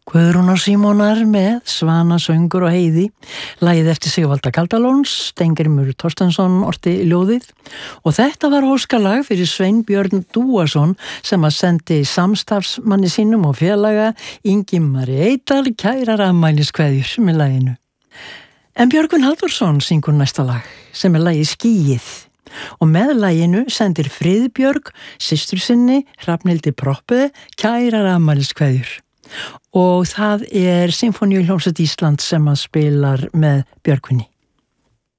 Guðrún og Símonar með Svana, söngur og heiði, lagið eftir Sigvalda Kaldalóns, Steingrímur Thorsteinsson orti ljóðið og þetta var óskalag fyrir Sveinbjörn Dúason sem að sendi samstarfsmanni sínum og félaga Ingimari Eydal kærar afmæliskveðjur með laginu. En Björgvin Halldórsson syngur næsta lag sem er lagið Skýið og með laginu sendir Friðbjörg systur sinni Hrafnhildi Proppe kærar afmæliskveðjur. Og það er Sinfóníuhljómsveit Íslands sem að spilar með Björgvini.